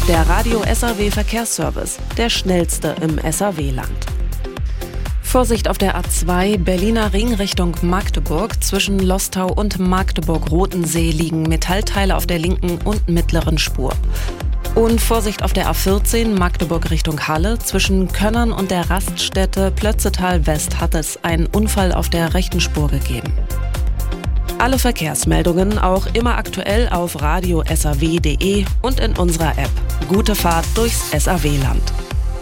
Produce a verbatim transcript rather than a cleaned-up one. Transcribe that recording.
Der Radio S R W Verkehrsservice, der schnellste im S R W-Land. Vorsicht auf der A zwei, Berliner Ring Richtung Magdeburg. Zwischen Lostau und Magdeburg-Rotensee liegen Metallteile auf der linken und mittleren Spur. Und Vorsicht auf der A vierzehn, Magdeburg Richtung Halle. Zwischen Könnern und der Raststätte Plötzetal West hat es einen Unfall auf der rechten Spur gegeben. Alle Verkehrsmeldungen auch immer aktuell auf radio s r w punkt d e und in unserer App. Gute Fahrt durchs S R W-Land.